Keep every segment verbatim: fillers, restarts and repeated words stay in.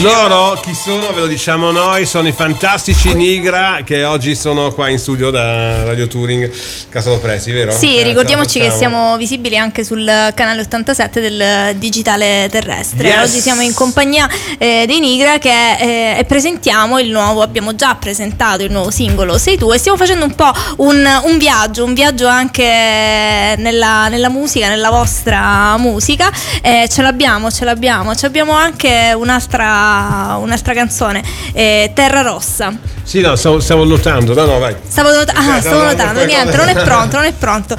Loro chi sono? Ve lo diciamo noi, sono i fantastici Nigra che oggi sono qua in studio da Radio Touring Cassano Presi, vero? Sì, eh, ricordiamoci che siamo visibili anche sul canale ottantasette del Digitale Terrestre. Yes. Oggi siamo in compagnia eh, dei Nigra che eh, e presentiamo il nuovo, abbiamo già presentato il nuovo singolo Sei tu e stiamo facendo un po' un, un viaggio, un viaggio anche nella, nella musica, nella vostra musica. Eh, ce l'abbiamo, ce l'abbiamo, ce l'abbiamo anche un'altra, un'altra canzone, eh, Terra Rossa. Sì, no, stavo, stavo notando, no, no, vai. Stavo, not- ah, stavo notando, niente, non è pronto, non è pronto.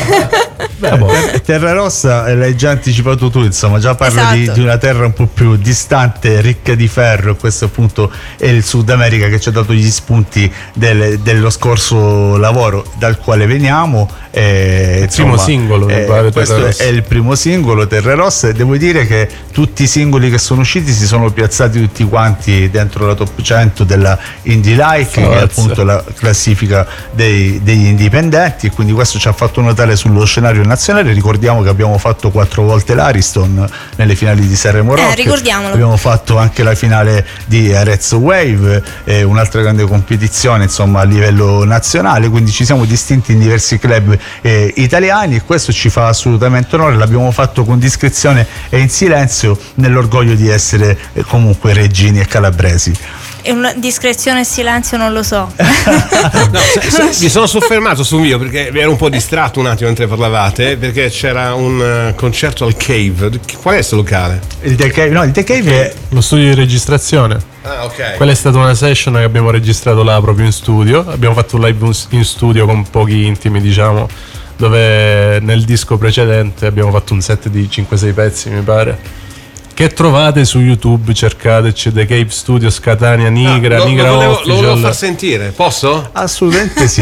Beh, Terra Rossa l'hai già anticipato tu, insomma, già parla esatto. di, di una terra un po' più distante, ricca di ferro. Questo appunto è il Sud America che ci ha dato gli spunti del, dello scorso lavoro dal quale veniamo. Eh, il insomma, primo singolo eh, questo è il primo singolo, Terra Rossa, e devo dire che tutti i singoli che sono usciti si sono piazzati tutti quanti dentro la top cento della Indie Like, che è appunto la classifica dei, degli indipendenti, e quindi questo ci ha fatto notare sullo scenario nazionale. Ricordiamo che abbiamo fatto quattro volte l'Ariston nelle finali di Sanremo Rock, eh, ricordiamolo. Abbiamo fatto anche la finale di Arezzo Wave, eh, un'altra grande competizione insomma a livello nazionale, quindi ci siamo distinti in diversi club eh, italiani, e questo ci fa assolutamente onore. L'abbiamo fatto con discrezione e in silenzio, nell'orgoglio di essere eh, comunque reggini e calabresi. E una discrezione e silenzio non lo so. No, se, se, mi sono soffermato su mio perché ero un po' distratto un attimo mentre parlavate, perché c'era un uh, concerto al Cave. Qual è questo locale? Il The Cave, no, il The Cave è lo studio di registrazione. Ah, ok. Quella è stata una session che abbiamo registrato là proprio in studio. Abbiamo fatto un live in studio con pochi intimi, diciamo, dove nel disco precedente abbiamo fatto un set di cinque sei pezzi, mi pare, che trovate su YouTube. Cercateci The Cave Studios Catania Nigra, ah, lo, Nigra lo volevo, Official. lo volevo far sentire, posso? assolutamente sì.